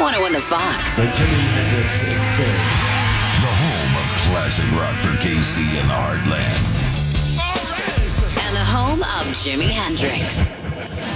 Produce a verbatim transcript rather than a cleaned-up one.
one oh one The Fox. The Jimi Hendrix Experience. The home of classic rock for K C and the Heartland. And the home of Jimi Hendrix.